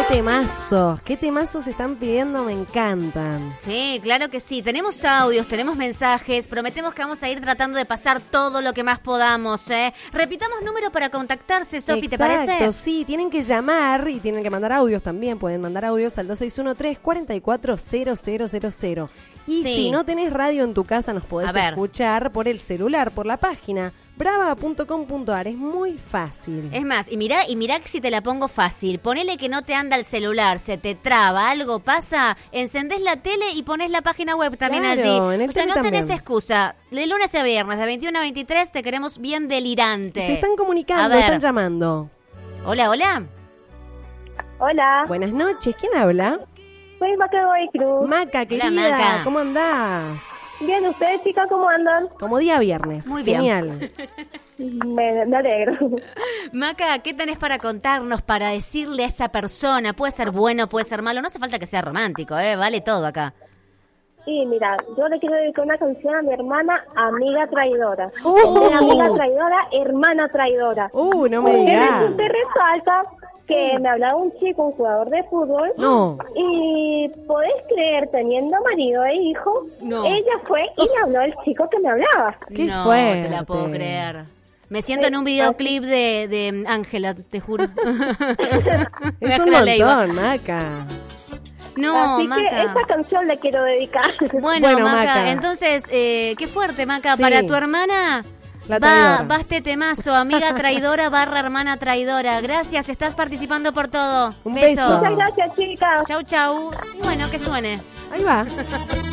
qué temazos se están pidiendo, me encantan. Sí, claro que sí. Tenemos audios, tenemos mensajes. Prometemos que vamos a ir tratando de pasar todo lo que más podamos, ¿eh? Repitamos número para contactarse, Sofi, ¿te parece? Exacto, sí, tienen que llamar y tienen que mandar audios también. Pueden mandar audios al 2613-440000. Y Sí. si no tenés radio en tu casa, nos podés escuchar por el celular, por la página brava.com.ar. Es muy fácil. Es más, y mirá que si te la pongo fácil. Ponele que no te anda el celular, se te traba, algo pasa, encendés la tele y ponés la página web también Claro, allí. en el O sea, tele no tenés también. excusa. De lunes a viernes, de 21 a 23, te queremos bien delirante. Se están comunicando, A ver. están llamando. Hola, hola. Hola, Buenas noches, ¿quién habla? soy Maca Cruz. Maca, querida, Maca. ¿cómo andás? Bien, ¿ustedes, chicas, cómo andan? Como día viernes. Muy bien. Genial. Me alegro. Maca, ¿qué tenés para contarnos, para decirle a esa persona? Puede ser bueno, puede ser malo, no hace falta que sea romántico, vale todo acá. Y mira, yo le quiero dedicar una canción a mi hermana, amiga traidora. Amiga traidora, hermana traidora. No me Porque digas. resulta y resalta que me hablaba un chico, un jugador de fútbol. No. Y podés creer, teniendo marido e hijo, No. ella fue y le habló al chico que me hablaba. Qué no fuerte. te la puedo creer. Me siento en un videoclip de Ángela, te juro. Es un montón, Maca. No, Así Maca. que esa canción le quiero dedicar. Bueno, Bueno, Maca, Maca. entonces, qué fuerte, Maca. Sí. Para tu hermana, La traidora. va este temazo, amiga traidora / hermana traidora. Gracias, estás participando por todo. Un beso. Muchas gracias, chicas. Chau, chau. Y bueno, que suene. Ahí va.